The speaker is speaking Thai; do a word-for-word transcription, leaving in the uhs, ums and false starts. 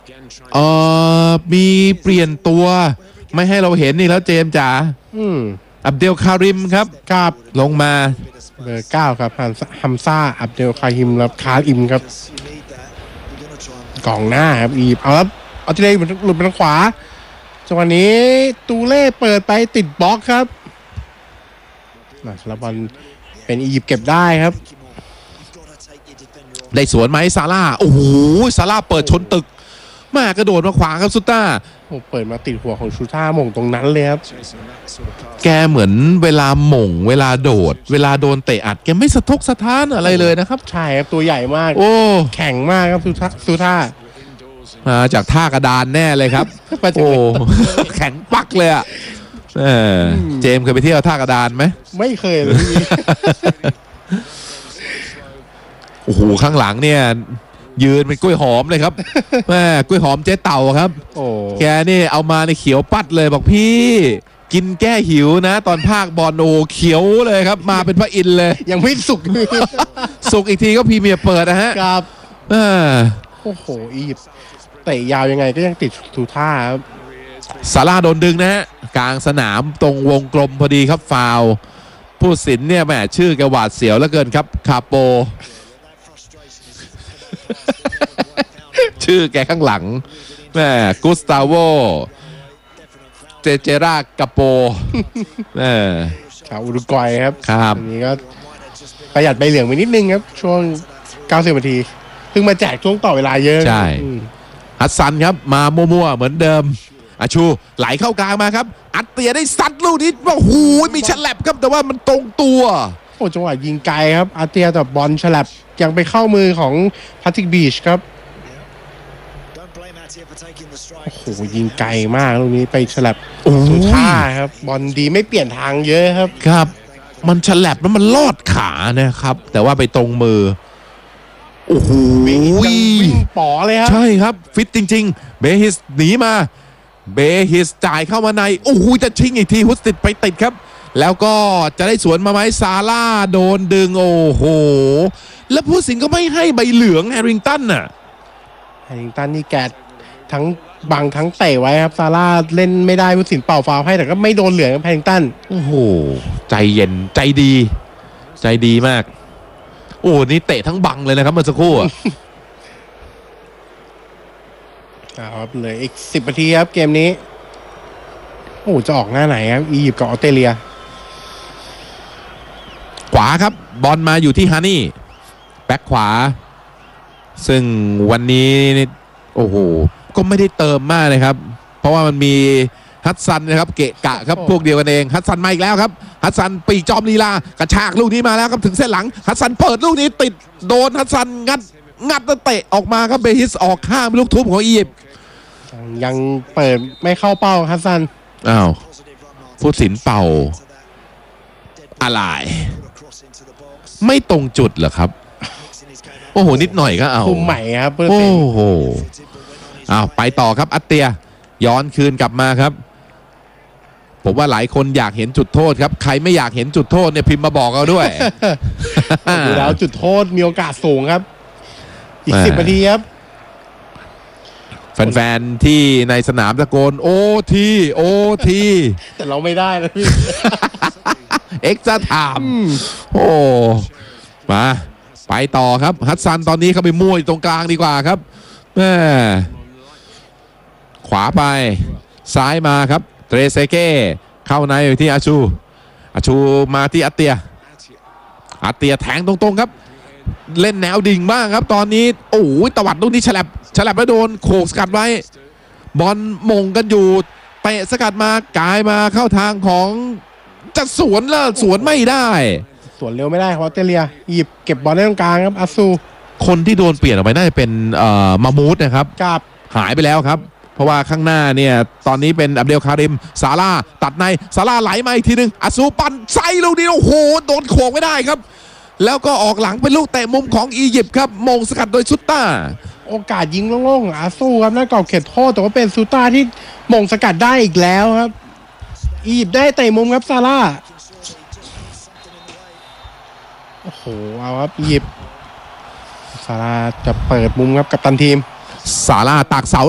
เออมีเปลี่ยนตัวไม่ให้เราเห็นนี่แล้วเจมจ๋าอืมอับเดลคาริมครับครับลงมาเบอร์เก้าครับฮัมซ่าอับเดลคาฮิมและคาร์อิมครับกองหน้าครับอียิปต์เอาครับเอาที่เล่หลุดไปทางขวาจังหวะนี้ตูเล่เปิดไปติดบล็อกครับแล้วบอลเป็นอียิปต์เก็บได้ครับได้สวนไหมซาร่าโอ้โหซาร่าเปิดชนตึกมากระโดดมาขวางครับซุต้าโอ้เปิดมาติดหัวของชูท่าหม่งตรงนั้นเลยครับแกเหมือนเวลาหม่งเวลาโดดเวลาโดนเตะอัดแกไม่สะทกสะท้านอะไรเลยนะครับใช่ครับตัวใหญ่มากโอ้แข็งมากครับชูท่าชูท่ามาจากท่ากระดานแน่เลยครับโอ้แข็งปักเลยอ่ะเจมเคยไปเที่ยวท่ากระดานไหมไม่เคยเลยโอ้โหข้างหลังเนี่ยยืนเป็นกล้วยหอมเลยครับแม่กล้วยหอมเจ๊เต่าครับโอ้แกนี่เอามาในเขียวปัดเลยบอกพี่กินแก้หิวนะตอนภาคบอลโอเขียวเลยครับมาเป็นพระอินทร์เลยยังไม่สุกสุกอีกทีก็พรีเมียร์เปิดนะฮะครับโอ้โหอียิปต์เตะยาวยังไงก็ยังติดทูท่าครับซาร่าโดนดึงนะฮะกลางสนามตรงวงกลมพอดีครับฟาวล์ผู้สินเนี่ยแหมชื่อแกหวาดเสียวเหลือเกินครับคาโปชื่อแกข้างหลังแม่กุสตาโวเจเจรากาโปแม่ชาวอุรุกวัยครับครับอันนี้ก็ประหยัดใบเหลืองไปนิดนึงครับช่วงเก้าสิบนาทีเพิ่งมาแจกช่วงต่อเวลาเยอะใช่ฮัสซันครับมามั่วๆเหมือนเดิมอาชูไหลเข้ากลางมาครับอัดเตียได้ซัดลูกนี้ว่าหูมีฉลับครับแต่ว่ามันตรงตัวโอ้จังหวะยิงไกลครับอาเตียแต่บอลฉลับยังไปเข้ามือของพาติกบีชครับโอ้โหยิงไกลมากลูกนี้ไปฉลับสุดท่าครับบอลดีไม่เปลี่ยนทางเยอะครับครับมันฉลับแล้วมันลอดขานะครับแต่ว่าไปตรงมือโอ้โหวิ่งป๋อเลยครับใช่ครับฟิตจริงๆเบฮิสหนีมาเบฮิสจ่ายเข้ามาในโอ้โหจะชิงอีกทีฮุสติดไปติดครับแล้วก็จะได้สวนมาไหมซาร่าโดนดึงโอ้โหแล้วผู้สินก็ไม่ให้ใบเหลืองแฮร์ริงตันน่ะแฮร์ริงตันนี่แกทั้งบังทั้งเตะไว้ครับซาร่าเล่นไม่ได้ผู้สินเป่าฟาวให้แต่ก็ไม่โดนเหลืองแฮร์ริงตันโอ้โหใจเย็นใจดีใจดีมากโอ้นี่เตะทั้งบังเลยนะครับเมื่อสักครู่ครับเลยอีกสิบนาทีครับเกมนี้โอ้จะออกหน้าไหนครับอียิปต์กับออสเตรเลียขวาครับบอลมาอยู่ที่ฮานี่แบ็คขวาซึ่งวันนี้โอ้โหก็ไม่ได้เติมมากนะครับเพราะว่ามันมีฮัตซันนะครับเกะกะครับพวกเดียวกันเองฮัตซันมาอีกแล้วครับฮัตซันปีกจอมลีลากระชากลูกนี้มาแล้วครับถึงเส้นหลังฮัตซันเปิดลูกนี้ติดโดนฮัตซันงัดงัดเตะออกมาครับเบฮิสออกข้ามลูกทุบของอียิปต์ยังเปิดไม่เข้าเป้าฮัตซันอ้าวผู้สินเป่าอะไรไม่ตรงจุดเหรอครับโอ้โหนิดหน่อยก็เอาคุมใหม่ครับโอ้โหอ้าวไปต่อครับอัตเตียย้อนคืนกลับมาครับผมว่าหลายคนอยากเห็นจุดโทษครับใครไม่อยากเห็นจุดโทษเนี่ยพิมพ์มาบอกเราด้วยดูแล้วจุดโทษมีโอกาสสูงครับอีกสิบนาทีครับแฟนๆที่ในสนามตะโกนโอทีโอทีแต่เราไม่ได้นะพี่เอ็กซ์จะถามโอ้มาไปต่อครับฮัตซันตอนนี้เขาไปมั่วอยู่ตรงกลางดีกว่าครับแม่ขวาไปซ้ายมาครับเตรเซเก้เข้าในอยู่ที่อาชูอาชูมาที่อัตเตียอัตเตียแทงตรงๆครับเล่นแนวดิ่งมากครับตอนนี้โอ้ยตวัดลูกนี้ฉลับฉลับแล้วโดนโขกสกัดไว้บอลมงกันอยู่เตะสกัดมากายมาเข้าทางของจะสวนแล้วสวนไม่ได้สวนเร็วไม่ได้ออสเตรเลียหยิบเก็บบอลได้ตรงกลางครับอาซูคนที่โดนเปลี่ยนออกไปน่าจะเป็นมามูดนะครับกับหายไปแล้วครับเพราะว่าข้างหน้าเนี่ยตอนนี้เป็นอับเดลคาริมซาร่าตัดในซาร่าไหลมาอีกทีนึงอาซูปั่นไซลูกนี้โอ้โหโดนโขกไม่ได้ครับแล้วก็ออกหลังเป็นลูกเตะมุมของอียิปต์ครับมงสกัดโดยซุต้าโอกาสยิงโล่งๆของอาซูครับนั่นกรอบเขตโทษแต่ว่าเป็นซุต้าที่มงสกัดได้อีกแล้วครับอียิปต์ได้เตะมุมครับซาร่าโอ้โหเอาครับอียิปต์ซาร่าจะเปิดมุมครับกัปตันทีมซาร่าตักเสา